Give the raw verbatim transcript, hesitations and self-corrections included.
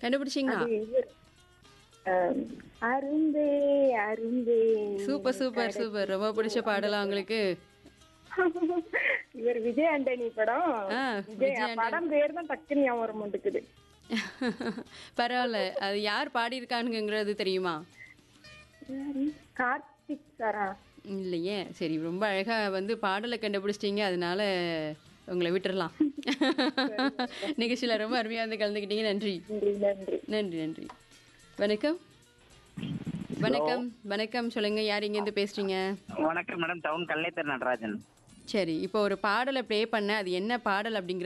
கண்டுபிடிச்சீங்களா? அது இவர் அஹ், அரும்பே அரும்பே super super super. ரொம்ப பிடிச்ச பாடலா உங்களுக்கு? இவர் விஜய் ஆண்டனி படம். ஆ, விஜய் விஜய் ஆண்டனி. படம் பேர் தான் டக்குன்னு ஞாபகம் வர மாட்டேங்குது. பரவாயில்ல. அது யார் பாடியிருக்கானுங்கிறது தெரியுமா? யாரு? கார்த்திக் சாரா? இல்லையே. சரி, ரொம்ப அழகா வந்து பாடலை கண்டுபிடிச்சிட்டீங்க. அதனால உங்களை விட்டுறலாம். நிகழ்ச்சியில் ரொம்ப அருமையாக வந்து கலந்துக்கிட்டீங்க. நன்றி நன்றி நன்றி. நன்றி நன்றி. வணக்கம் வணக்கம் வணக்கம். சொல்லுங்க, யார் இங்கேருந்து பேசுறீங்க? வணக்கம் மேடம். டவுன் கல்லைத்தர் நடராஜன். சரி, இப்போ ஒரு பாடலை ப்ளே பண்ண, அது என்ன பாடல் அப்படிங்கிற